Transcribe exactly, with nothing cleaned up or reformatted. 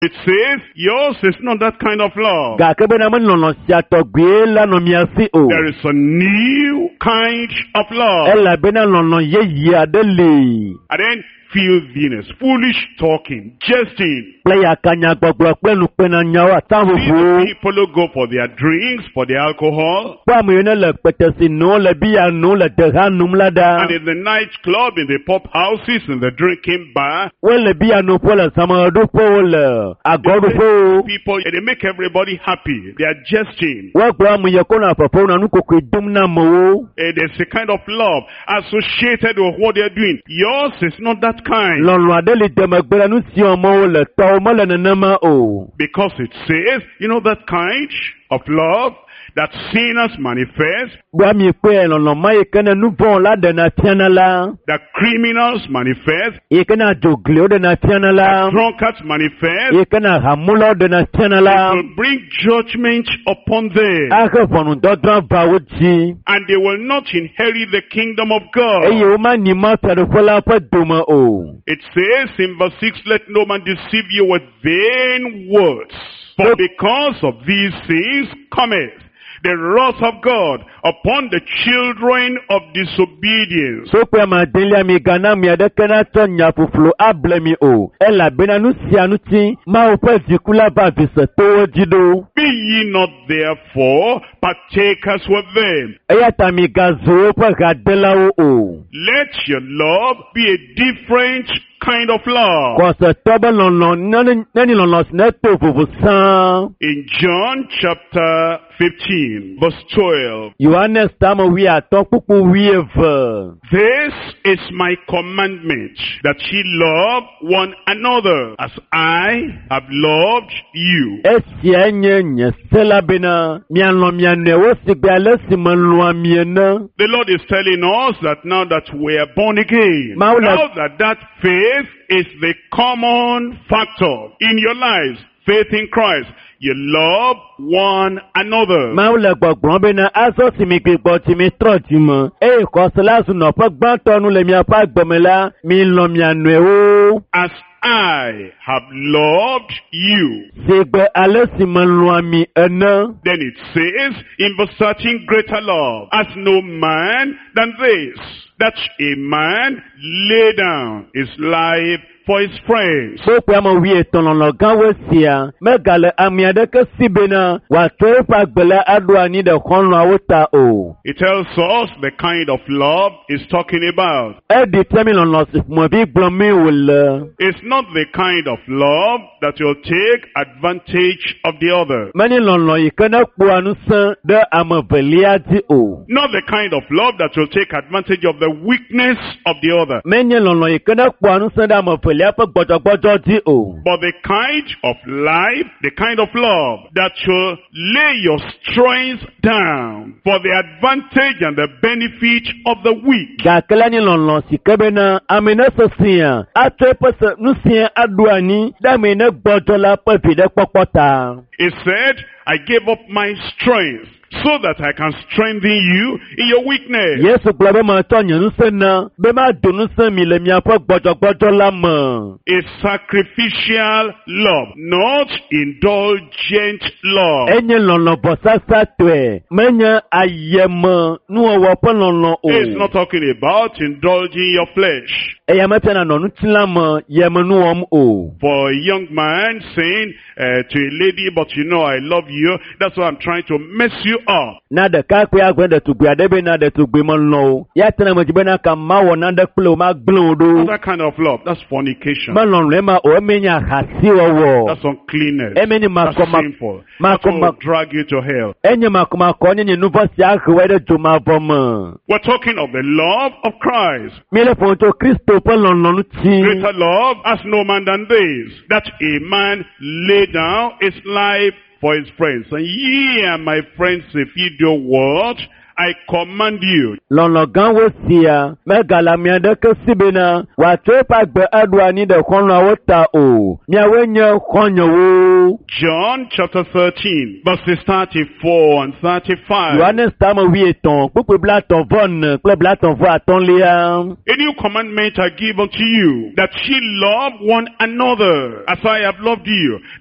It says, yours is not that kind of love. There is a new kind of love. And then filthiness, foolish talking, jesting. These people who go for their drinks, for their alcohol, and in the nightclub, in the pub houses, in the drinking bar, they, people, they make everybody happy. They are jesting. And there's a kind of love associated with what they are doing. Yours is not that kind. Because it says, you know, that kind of love that sinners manifest, that criminals manifest, that drunkards manifest, it will bring judgment upon them, and they will not inherit the kingdom of God. It says in verse six, let no man deceive you with vain words, for because of these things cometh the wrath of God upon the children of disobedience. Be ye not therefore partakers with them. Let your love be a different kind of love. In John chapter fifteen, verse twelve. This is my commandment, that ye love one another as I have loved you. The Lord is telling us that now that we are born again, now that that faith is the common factor in your lives, faith in Christ, you love one another. As I have loved you. Then it says in verse thirteen, greater love has no man than this, that a man lay down his life for his friends. It tells us the kind of love he's talking about. It's not the kind of love that will take advantage of the other. Not the kind of love that will take advantage of the weakness of the other. But the kind of life, the kind of love that will lay your strength down for the advantage and the benefit of the weak. He said, I gave up my strength so that I can strengthen you in your weakness. A sacrificial love, not indulgent love. It's not talking about indulging your flesh. For a young man saying uh, to a lady, but you know I love you, that's why I'm trying to mess you up. That kind of love, that's fornication. That's uncleanness. That's sinful. That will drag you to hell. We're talking of the love of Christ. Greater love has no man than this, that a man lay down his life for his friends. And ye are my friends if ye do what I command you. Lɔlɔ gã wo sia megalamia ɖeke si bena wòatso eƒe agbe aɖu anyi ɖe xɔlɔ̃awo ta o. Miawoe nye xɔnyewo. John chapter thirteen, verses thirty-four and thirty-five. Yohanes tame wuietɔn kpukpui blatɔ̃ vɔ ne kple blatɔ̃ vɔ atɔ̃lia. A new commandment I give unto you, that ye love one another as I have loved you.